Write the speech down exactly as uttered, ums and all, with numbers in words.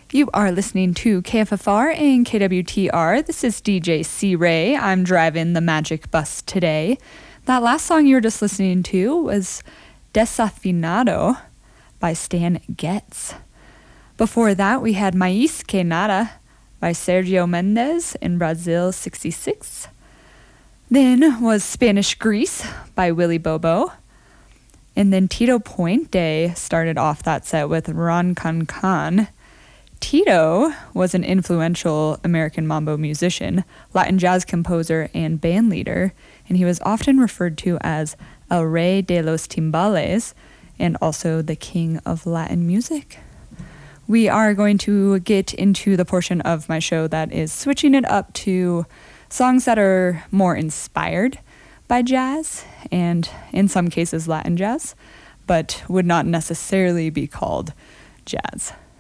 You are listening to K F F R and K W T R. This is D J C Ray. I'm driving the magic bus today. That last song you were just listening to was Desafinado by Stan Getz. Before that, we had Mais Que Nada by Sergio Mendes in Brazil sixty-six. Then was Spanish Grease by Willy Bobo. And then Tito Puente started off that set with Ron Can Can. Tito was an influential American mambo musician, Latin jazz composer, and band leader, and he was often referred to as El Rey de los Timbales and also the King of Latin music. We are going to get into the portion of my show that is switching it up to songs that are more inspired by jazz and in some cases Latin jazz, but would not necessarily be called jazz.